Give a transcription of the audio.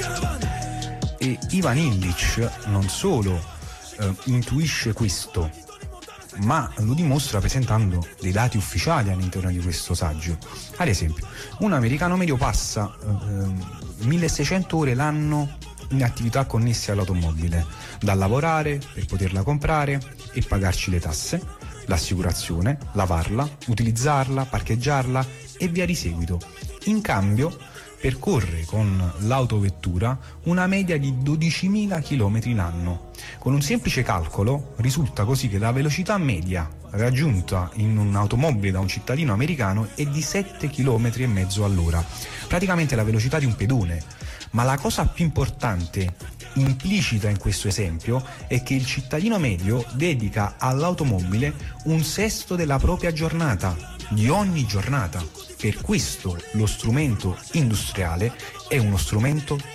E Ivan Illich non solo intuisce questo, ma lo dimostra presentando dei dati ufficiali all'interno di questo saggio. Ad esempio, un americano medio passa 1600 ore l'anno in attività connesse all'automobile, da lavorare per poterla comprare e pagarci le tasse, l'assicurazione, lavarla, utilizzarla, parcheggiarla e via di seguito. In cambio percorre con l'autovettura una media di 12.000 km l'anno. Con un semplice calcolo risulta così che la velocità media raggiunta in un'automobile da un cittadino americano è di 7,5 km all'ora, praticamente la velocità di un pedone. Ma la cosa più importante implicita in questo esempio è che il cittadino medio dedica all'automobile un sesto della propria giornata, di ogni giornata. Per questo lo strumento industriale è uno strumento